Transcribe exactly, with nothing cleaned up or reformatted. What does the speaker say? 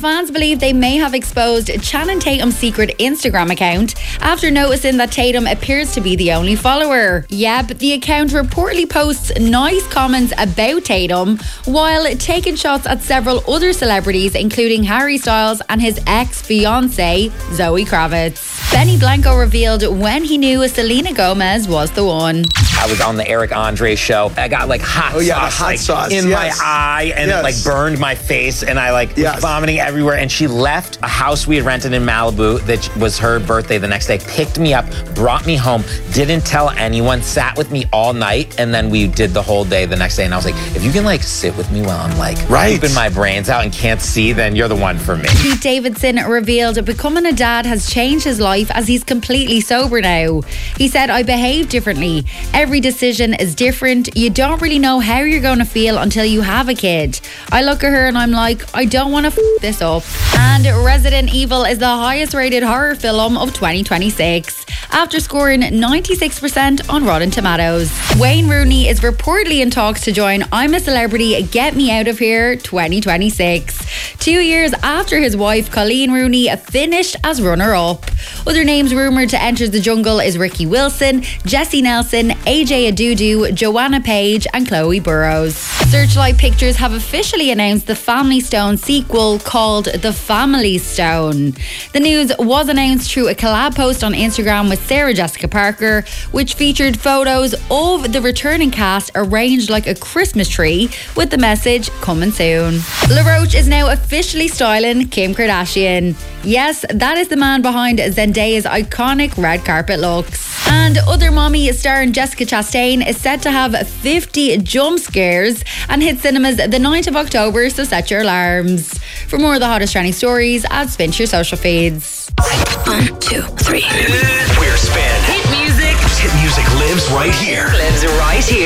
fans believe they may have exposed Channing Tatum's secret Instagram account after noticing that Tatum appears to be the only follower. Yep, the account reportedly posts nice comments about Tatum while taking shots at several other celebrities, including Harry Styles and his ex-fiancée, Zoe Kravitz. Benny Blanco revealed when he knew Selena Gomez was the one. I was on the Eric Andre show. I got like hot oh, yeah, sauce, hot like, sauce. in yes. my eye, and yes. it like burned my face, and I like yes. was vomiting everywhere. And she left a house we had rented in Malibu that was her birthday the next day, picked me up, brought me home, didn't tell anyone, sat with me all night, and then we did the whole day the next day. And I was like, if you can like sit with me while I'm like right. pooping my brains out and can't see, then you're the one for me. Pete Davidson revealed becoming a dad has changed his life as he's completely sober now. He said, I behave differently. Every decision is different. You don't really know how you're going to feel until you have a kid. I look at her and I'm like, I don't want to f this up. And Resident Evil is the highest rated horror film of twenty twenty-six after scoring ninety-six percent on Rotten Tomatoes. Wayne Rooney is reportedly in talks to join I'm a Celebrity, Get Me Out of Here twenty twenty-six. Two years after his wife Colleen Rooney finished as runner-up. Other names rumoured to enter the jungle is Ricky Wilson, Jessie Nelson, A J Adudu, Joanna Page and Chloe Burrows. Searchlight Pictures have officially announced the Family Stone sequel called The Family Stone. The news was announced through a collab post on Instagram with Sarah Jessica Parker, which featured photos of the returning cast arranged like a Christmas tree with the message coming soon. LaRoche is now officially styling Kim Kardashian. Yes, that is the man behind Zendaya's iconic red carpet looks. And Other Mommy starring Jessica Chastain is set to have fifty jump scares and hit cinemas the ninth of October, so set your alarms. For more of the hottest trending stories, add Spin to your social feeds. One, two, three. We're Spin. Hit music. Hit music lives right here. Lives right here.